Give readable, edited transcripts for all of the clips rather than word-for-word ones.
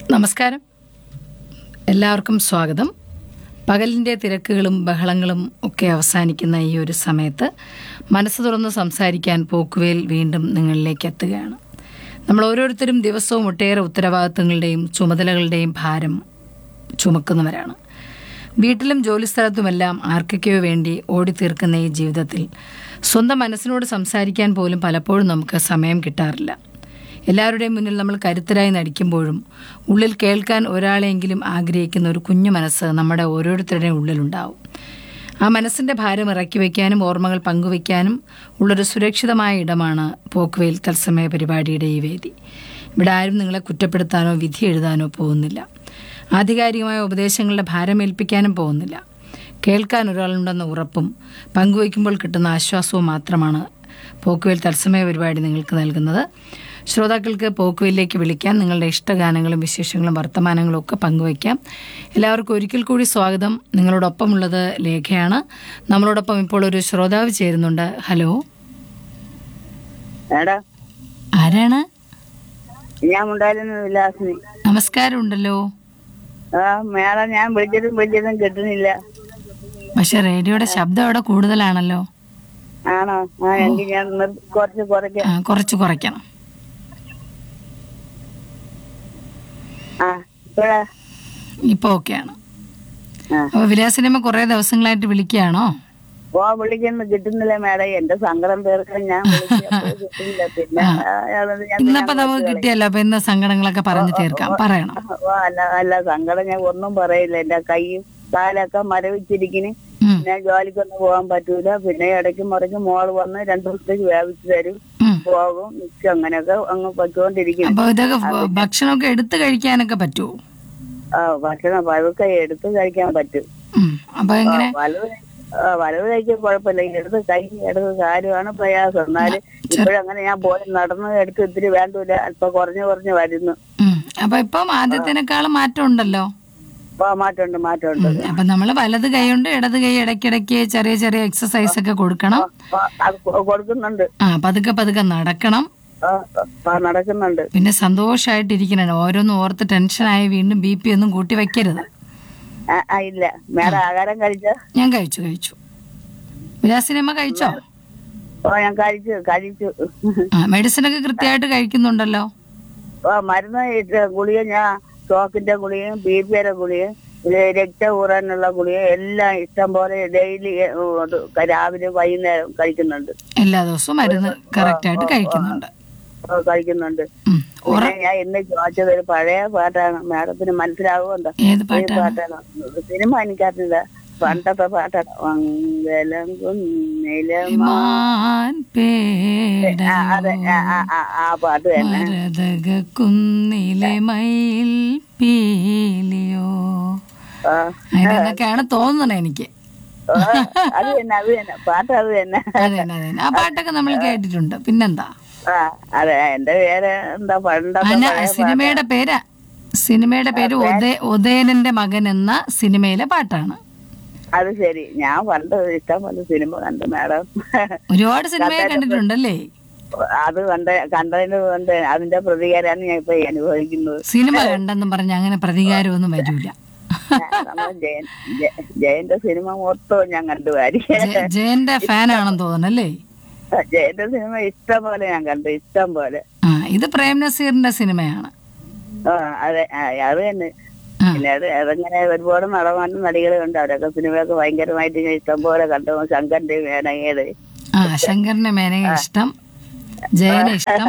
നമസ്കാരം, എല്ലാവർക്കും സ്വാഗതം. പകലിൻ്റെ തിരക്കുകളും ബഹളങ്ങളും ഒക്കെ അവസാനിക്കുന്ന ഈ ഒരു സമയത്ത് മനസ്സ് തുറന്ന് സംസാരിക്കാൻ പോക്കുവേൽ വീണ്ടും നിങ്ങളിലേക്ക് എത്തുകയാണ്. നമ്മൾ ഓരോരുത്തരും ദിവസവും ഒട്ടേറെ ഉത്തരവാദിത്തങ്ങളുടെയും ചുമതലകളുടെയും ഭാരം ചുമക്കുന്നവരാണ്. വീട്ടിലും ജോലിസ്ഥലത്തുമെല്ലാം ആർക്കൊക്കെയോ വേണ്ടി ഓടിത്തീർക്കുന്ന ഈ ജീവിതത്തിൽ സ്വന്തം മനസ്സിനോട് സംസാരിക്കാൻ പോലും പലപ്പോഴും നമുക്ക് സമയം കിട്ടാറില്ല. എല്ലാവരുടെയും മുന്നിൽ നമ്മൾ കരുത്തരായി നടിക്കുമ്പോഴും ഉള്ളിൽ കേൾക്കാൻ ഒരാളെങ്കിലും ആഗ്രഹിക്കുന്ന ഒരു കുഞ്ഞു മനസ്സ് നമ്മുടെ ഓരോരുത്തരുടെയും ഉള്ളിലുണ്ടാവും. ആ മനസ്സിൻ്റെ ഭാരം ഇറക്കി വയ്ക്കാനും ഓർമ്മകൾ പങ്കുവയ്ക്കാനും ഉള്ളൊരു സുരക്ഷിതമായ ഇടമാണ് പോക്കുവെയിൽ തത്സമയ പരിപാടിയുടെ ഈ വേദി. ഇവിടെ ആരും നിങ്ങളെ കുറ്റപ്പെടുത്താനോ വിധി എഴുതാനോ പോകുന്നില്ല. ആധികാരികമായ ഉപദേശങ്ങളുടെ ഭാരമേൽപ്പിക്കാനും പോകുന്നില്ല. കേൾക്കാൻ ഒരാളുണ്ടെന്ന ഉറപ്പും പങ്കുവയ്ക്കുമ്പോൾ കിട്ടുന്ന ആശ്വാസവും മാത്രമാണ് പോക്കുവെയിൽ തത്സമയ പരിപാടി നിങ്ങൾക്ക് നൽകുന്നത്. ശ്രോതാക്കൾക്ക് പോക്കുവെയിലേക്ക് വിളിക്കാൻ നിങ്ങളുടെ ഇഷ്ടഗാനങ്ങളും വിശേഷങ്ങളും വർത്തമാനങ്ങളും ഒക്കെ പങ്കുവയ്ക്കാം. എല്ലാവർക്കും ഒരിക്കൽ കൂടി സ്വാഗതം. നിങ്ങളോടൊപ്പമുള്ളത് ലേഖയാണ്. നമ്മളോടൊപ്പം ഇപ്പോൾ ഒരു ശ്രോതാവ് ചേരുന്നുണ്ട്. ഹലോ, ആരാണ്? നമസ്കാരം ഉണ്ടല്ലോ. ഞാൻ വിളിച്ചതും കിട്ടുന്നില്ല. പക്ഷെ റേഡിയോയുടെ ശബ്ദം അവിടെ കൂടുതലാണല്ലോ. ആണോ? ഞാൻ കുറച്ച് കുറയ്ക്കണം. ഇപ്പൊ ഓക്കെയാണ്. അപ്പൊ വിലാസിനിമ കുറെ ദിവസങ്ങളായിട്ട് വിളിക്കുകയാണോ? വിളിക്കുന്നു, കിട്ടുന്നില്ല മാഡം. എന്റെ സങ്കടം തീർക്കാൻ ഞാൻ കിട്ടുന്നില്ല. പിന്നെ ഇന്നപ്പോ നമുക്ക് കിട്ടിയല്ലോ. അപ്പൊ ഇന്ന് സങ്കടങ്ങളൊക്കെ പറഞ്ഞു തീർക്കാം. പറയണം. അല്ല സങ്കടം ഞാൻ ഒന്നും പറയില്ല. എന്റെ കൈയും കാലൊക്കെ മരവിച്ചിരിക്കുന്നു. ഞാൻ ജോലിക്കൊന്നും പോകാൻ പറ്റൂല. പിന്നെ ഇടയ്ക്ക് മറിക്ക് മോള് വന്ന് 2 ദിവസത്തേക്ക് വേവിച്ചു തരും, പോകും, മിക്ക അങ്ങനെയൊക്കെ അങ്ങ് പറ്റുകൊണ്ടിരിക്കും. ഭക്ഷണമൊക്കെ എടുത്ത് കഴിക്കാനൊക്കെ പറ്റുമോ? ഭക്ഷണം പഴുക്കെ എടുത്ത് കഴിക്കാൻ പറ്റും. വലവ് കഴിക്കാൻ കുഴപ്പമില്ല. ഇടത് കാര്യമാണ് പ്രയാസം. എന്നാലും ഇപ്പോഴങ്ങനെ ഞാൻ പോയി നടന്ന് എടുത്ത് ഇത്തിരി വേണ്ടൂല. അല്പം കുറഞ്ഞു വരുന്നു. അപ്പൊ ഇപ്പം ആദ്യത്തിനേക്കാളും മാറ്റം ഉണ്ടല്ലോ. മാറ്റമുണ്ട്. അപ്പൊ നമ്മള് വലത് കൈ കൊണ്ട് ഇടത് കൈ ഇടയ്ക്കിടയ്ക്ക് ചെറിയ ചെറിയ എക്സസൈസ് ഒക്കെ കൊടുക്കണം. കൊടുക്കുന്നുണ്ട്. പതുക്കെ നടക്കണം. നടക്കുന്നുണ്ട്. പിന്നെ സന്തോഷായിട്ടിരിക്കണം. ഓരോന്നും ഓർത്ത് ടെൻഷനായി വീണ്ടും BP ഒന്നും കൂട്ടി വെക്കരുത്. ഇല്ല മേഡം. ആഹാരം കഴിച്ചോ? ഞാൻ കഴിച്ചു. വിലാസിനിമ കഴിച്ചോ? ഞാൻ കഴിച്ചു. മെഡിസിൻ ഒക്കെ കൃത്യമായിട്ട് കഴിക്കുന്നുണ്ടല്ലോ. മരുന്ന് ഗുളിക, ഞാൻ ഷോക്കിന്റെ ഗുളികയും BP-യുടെ ഗുളികയും രക്ത ഊറാനുള്ള ഗുളിക എല്ലാം ഇഷ്ടം പോലെ ഡെയിലി രാവിലെ വൈകുന്നേരം കഴിക്കുന്നുണ്ട്. എല്ലാ ദിവസവും മരുന്ന് കറക്റ്റ് ആയിട്ട് കഴിക്കുന്നുണ്ട്. ഞാൻ ഇന്ന് ചോദിച്ചത് ഒരു പഴയ പാട്ടാണ്. മാഡത്തിന് മനസ്സിലാവുമോ? ഏത് പാട്ടാണ്? സിനിമ എനിക്കറിയില്ല. പണ്ടത്തെ പാട്ടാണ്. മംഗലം കുന്നിലം. അതെ, ആ പാട്ട് തന്നെ. കുന്നിലെ മയിൽ പീലിയോ അങ്ങനെയൊക്കെയാണ് തോന്നുന്നത് എനിക്ക്. അത് തന്നെ പാട്ട്. അത് തന്നെ. ആ പാട്ടൊക്കെ നമ്മൾ കേട്ടിട്ടുണ്ട്. പിന്നെന്താ? അതെ. എന്റെ പേര് എന്താ? സിനിമയുടെ പേര് ഉദയനന്റെ മകൻ എന്ന സിനിമയിലെ പാട്ടാണ്. അത് ശരി. ഞാൻ പണ്ട് ഇഷ്ടം പോലെ സിനിമ കണ്ടു മാഡം. ഒരുപാട് സിനിമയെ കണ്ടിട്ടുണ്ടല്ലേ? അത് കണ്ടതിന് കൊണ്ട് അതിന്റെ പ്രതികാരമാണ് ഞാൻ ഇപ്പൊ അനുഭവിക്കുന്നത്. സിനിമ കണ്ടെന്നും പറഞ്ഞ അങ്ങനെ പ്രതികാരമൊന്നും വരൂല. ജയന്റെ സിനിമ മൊത്തം ഞാൻ കണ്ടു. ജയന്റെ ഫാനാണെന്ന് തോന്നണല്ലേ? ജയന്റെ സിനിമ ഇഷ്ടം പോലെ ഞാൻ കണ്ടു. ഇഷ്ടം പോലെ. ഇത് പ്രേം നസീറിന്റെ സിനിമയാണ്. അതെ, അത് തന്നെ. പിന്നെ അതങ്ങനെ ഒരുപാട് നടന്മാരും നടികളുണ്ട്. അവരൊക്കെ സിനിമയൊക്കെ ഭയങ്കരമായിട്ട് ഞാൻ ഇഷ്ടം പോലെ കണ്ടു. ശങ്കറിന്റെ മേനകയുടെ. ശങ്കറിന്റെ മേനക ഇഷ്ടം, ജയനെ ഇഷ്ടം,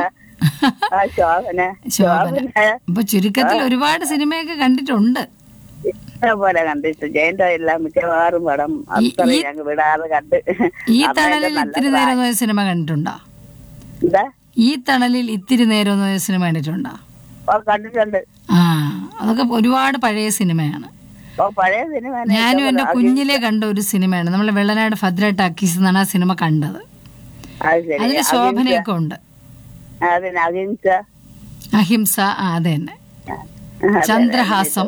ശോഭന. അപ്പൊ ചുരുക്കത്തിൽ ഒരുപാട് സിനിമയൊക്കെ കണ്ടിട്ടുണ്ട്. ഇഷ്ടം പോലെ കണ്ടിട്ട് ജയന്റെ എല്ലാം മിക്കവാറും പടം അത്രയും ഞങ്ങൾ വിടാതെ കണ്ട്. ഈ തണലിൽ ഇത്തിരി നേരം എന്ന സിനിമ കണ്ടിട്ടുണ്ടോ? ഈ തണലിൽ ഇത്തിരി നേരം എന്ന സിനിമ കണ്ടിട്ടുണ്ടോ? കണ്ടിട്ടുണ്ട്. അതൊക്കെ ഒരുപാട് പഴയ സിനിമയാണ്. പഴയ സിനിമ ഞാനും എന്റെ കുഞ്ഞിലെ കണ്ട ഒരു സിനിമയാണ്. നമ്മള് വെള്ളനാട് ഭദ്ര ടാക്കീസ് എന്നാണ് ആ സിനിമ കണ്ടത്. അതില് ശോഭനയൊക്കെ ഉണ്ട്. അഹിംസ. അതെ തന്നെ. ചന്ദ്രഹാസം.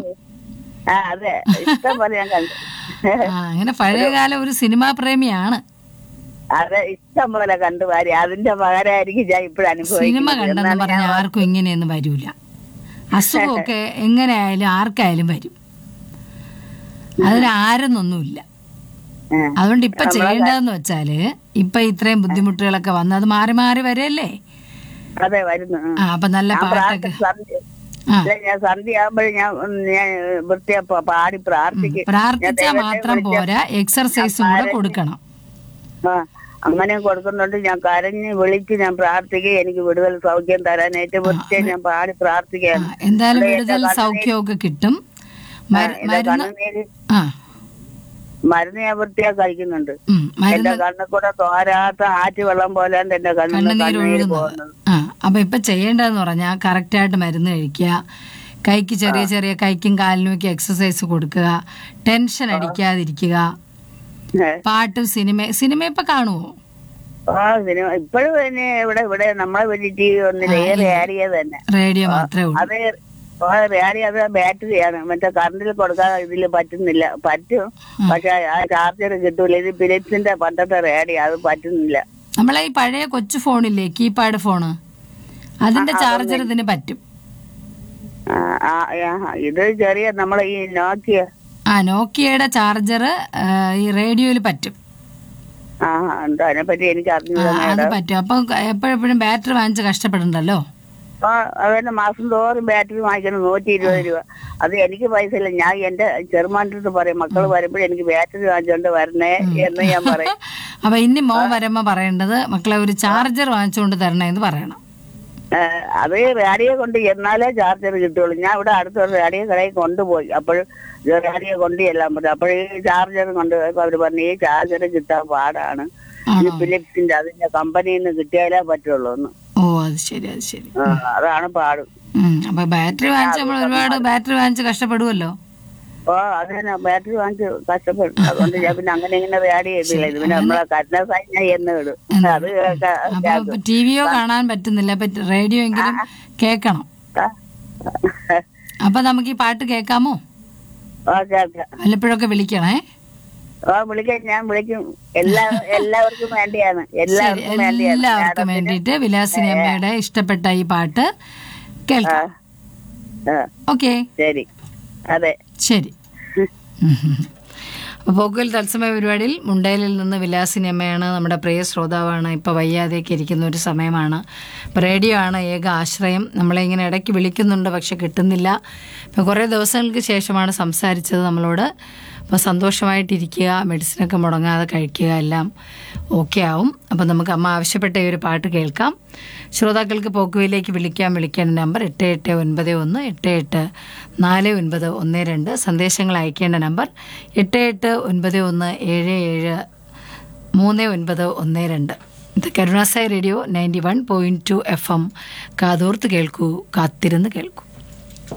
അങ്ങനെ പഴയകാല ഒരു സിനിമാ പ്രേമിയാണ്. അതെ, ഇഷ്ടം പോലെ കണ്ടു വാരി. അതിന്റെ പകരമായിരിക്കും ഞാൻ ഇപ്പോഴും അനുഭവിക്കുന്നത്. സിനിമ കണ്ടെന്ന് പറഞ്ഞ ആർക്കും ഇങ്ങനെയൊന്നും വരൂല. അസുഖമൊക്കെ എങ്ങനെയായാലും ആർക്കായാലും വരും, അതിനാരെന്നൊന്നുമില്ല. അതുകൊണ്ട് ഇപ്പൊ ചെയ്യേണ്ടതെന്ന് വെച്ചാല് ഇപ്പൊ ഇത്രയും ബുദ്ധിമുട്ടുകളൊക്കെ വന്ന് അത് മാറി മാറി വരല്ലേ. അതെ, വരുന്നു. അപ്പൊ നല്ല പാട്ടൊക്കെ ഞാൻ സന്ധ്യ ആകുമ്പോഴേ ഞാൻ വൃത്തിയാ പാടി പ്രാർത്ഥിക്കും. പ്രാർത്ഥിച്ചാൽ മാത്രം പോരാ, എക്സർസൈസും കൂടെ കൊടുക്കണം. അങ്ങനെ കൊടുക്കുന്നുണ്ട്. ഞാൻ കരഞ്ഞ് വിളിച്ച് ഞാൻ പ്രാർത്ഥിക്കുക, എനിക്ക് വിടുതൽ സൗഖ്യം തരാനായിട്ട് വൃത്തിയായി ഞാൻ പാടി പ്രാർത്ഥിക്കുകയാണ്. എന്തായാലും വിടുതൽ സൗഖ്യമൊക്കെ കിട്ടും. മരുന്ന് ഞാൻ വൃത്തിയാ കഴിക്കുന്നുണ്ട്. എന്റെ കണ്ണിൽ കൂടെ തോരാത്ത ആറ്റ് വെള്ളം പോലെ എന്റെ കണ്ണീര് പോകുന്നത്. അപ്പൊ ഇപ്പൊ ചെയ്യേണ്ടതെന്ന് പറഞ്ഞാൽ കറക്റ്റായിട്ട് മരുന്ന് കഴിക്കുക, കൈക്ക് ചെറിയ ചെറിയ കൈക്കും കാലിനും ഒക്കെ എക്സസൈസ് കൊടുക്കുക, ടെൻഷൻ അടിക്കാതിരിക്കുക, പാട്ടും സിനിമ ഇപ്പൊ കാണുവോ? സിനിമ ഇപ്പോഴും പിന്നെ ഇവിടെ നമ്മളെ വലിയ TV ഒന്നില്ല, റേഡിയോ തന്നെ. റേഡിയോ മാത്രമേ ഉള്ളൂ. അതെ, റേഡിയോ അത് ബാറ്ററിയാണ്, മറ്റേ കറണ്ടിൽ കൊടുക്കാൻ ഇതില് പറ്റുന്നില്ല. പറ്റും, പക്ഷെ ആ ചാർജർ കിട്ടൂല. ഇത് ഫിലിപ്സിന്റെ പണ്ടത്തെ റേഡിയോ, അത് പറ്റുന്നില്ല. നമ്മളെ ഈ പഴയ കൊച്ചു ഫോണില്ലേ, കീപാഡ് ഫോണ്, അതിന്റെ ചാർജർ ഇതിന് പറ്റും. ഇത് ചെറിയ നമ്മളെ ഈ നോക്കിയയുടെ ചാർജർ ഈ റേഡിയോയിൽ പറ്റും. അതിനെപ്പറ്റി എനിക്ക് അത് പറ്റും. അപ്പൊ എപ്പോഴെപ്പോഴും ബാറ്ററി വാങ്ങിച്ച് കഷ്ടപ്പെടണ്ടല്ലോ. അതുതന്നെ മാസം തോറും ബാറ്ററി വാങ്ങിക്കണം 120 രൂപ. അത് എനിക്ക് പൈസ ഇല്ല. ഞാൻ എന്റെ ചെറുമാൻ്റെ അടുത്ത് പറയും, മക്കള് വരുമ്പോഴേ എനിക്ക് ബാറ്ററി വാങ്ങിച്ചോണ്ട് വരണേ എന്ന് ഞാൻ പറയും. അപ്പൊ ഇനി മോൻ വരുമ്പോ പറയേണ്ടത്, മക്കളെ ഒരു ചാർജർ വാങ്ങിച്ചുകൊണ്ട് തരണേ എന്ന് പറയണം. അത് റേഡിയോ കൊണ്ട് എന്നാലേ ചാർജർ കിട്ടുള്ളൂ. ഞാൻ ഇവിടെ അടുത്തൊരു റേഡിയോ കടയിൽ കൊണ്ടുപോയി, അപ്പോൾ റേഡിയോ കൊണ്ട് ചെല്ലാൻ പറ്റും. അപ്പോഴീ ചാർജർ കൊണ്ടുപോയപ്പോ അവര് പറഞ്ഞു, ഈ ചാർജർ കിട്ടാൻ പാടാണ്, ഈ ഫിലിപ്സിന്റെ അതിന്റെ കമ്പനിയിൽ നിന്ന് കിട്ടിയാലേ പറ്റുള്ളൂ എന്ന്. ഓ, അത് ശരി, അത് ശരി. അതാണ് പാട്. അപ്പൊ ബാറ്ററി വാങ്ങിച്ച് നമ്മൾ ഒരുപാട് ബാറ്ററി വാങ്ങിച്ച് കഷ്ടപ്പെടുമല്ലോ. അത് തന്നെ, ബാറ്ററി വാങ്ങിച്ച് കഷ്ടപ്പെടും. അതുകൊണ്ട് ഞാൻ പിന്നെ അങ്ങനെ ഇങ്ങനെ റേഡിയോ ചെയ്തില്ല. ഇത് പിന്നെ നമ്മളെ കരുണസായി ഞാൻ എന്ന് വിടും. അത് ടിവിയോ കാണാൻ പറ്റുന്നില്ല, റേഡിയോ എങ്കിലും കേക്കണം. അപ്പൊ നമുക്ക് ഈ പാട്ട് കേൾക്കാമോ? വല്ലപ്പോഴൊക്കെ വിളിക്കണേ. വിളിക്കാം, ഞാൻ വിളിക്കും. എല്ലാവർക്കും വേണ്ടിയാണ്, എല്ലാവർക്കും വേണ്ടിയിട്ട് വിലാസിനി അമ്മയുടെ ഇഷ്ടപ്പെട്ട ഈ പാട്ട് കേൾക്കാം. ഓക്കെ, ശരി. അതെ, ശരി. അപ്പോൾ പോക്കുവെൽ തത്സമയ പരിപാടിയിൽ മുണ്ടേലിൽ നിന്ന് വിലാസിനി അമ്മയാണ് നമ്മുടെ പ്രിയ ശ്രോതാവാണ്. ഇപ്പോൾ വയ്യാതെയൊക്കെ ഇരിക്കുന്ന ഒരു സമയമാണ്. ഇപ്പോൾ റേഡിയോ ആണ് ഏക ആശ്രയം. നമ്മളെ ഇങ്ങനെ ഇടയ്ക്ക് വിളിക്കുന്നുണ്ട്, പക്ഷെ കിട്ടുന്നില്ല. ഇപ്പോൾ കുറേ ദിവസങ്ങൾക്ക് ശേഷമാണ് സംസാരിച്ചത് നമ്മളോട്. അപ്പോൾ സന്തോഷമായിട്ടിരിക്കുക, മെഡിസിനൊക്കെ മുടങ്ങാതെ കഴിക്കുക, എല്ലാം ഓക്കെ ആവും. അപ്പോൾ നമുക്ക് അമ്മ ആവശ്യപ്പെട്ട ഈ ഒരു പാട്ട് കേൾക്കാം. ശ്രോതാക്കൾക്ക് പോക്കുവയിലേക്ക് വിളിക്കേണ്ട നമ്പർ 8891884912. സന്ദേശങ്ങൾ അയക്കേണ്ട നമ്പർ 8891773912. ഇത് കരുണാസായി റേഡിയോ 91.2 FM. കാതോർത്ത് കേൾക്കൂ, കാത്തിരുന്ന് കേൾക്കൂ.